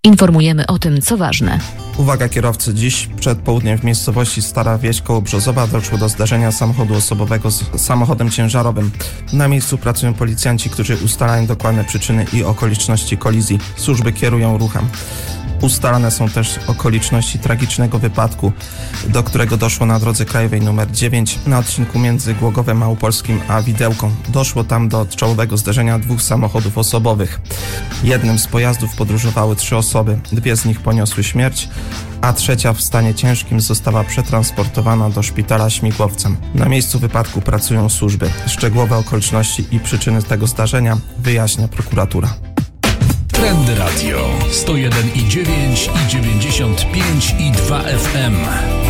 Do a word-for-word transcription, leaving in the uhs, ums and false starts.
Informujemy o tym, co ważne. Uwaga kierowcy, dziś przed południem w miejscowości Stara Wieś koło Brzozowa doszło do zdarzenia samochodu osobowego z samochodem ciężarowym. Na miejscu pracują policjanci, którzy ustalają dokładne przyczyny i okoliczności kolizji. Służby kierują ruchem. Ustalane są też okoliczności tragicznego wypadku, do którego doszło na drodze krajowej nr dziewięć na odcinku między Głogowem Małopolskim a Widełką. Doszło tam do czołowego zderzenia dwóch samochodów osobowych. Jednym z pojazdów podróżowały trzy osoby, dwie z nich poniosły śmierć, a trzecia w stanie ciężkim została przetransportowana do szpitala Śmigłowcem. Na miejscu wypadku pracują służby. Szczegółowe okoliczności i przyczyny tego zdarzenia wyjaśnia prokuratura. Trendy Radio sto jeden i dziewięć i dziewięćdziesiąt pięć i dwa F M.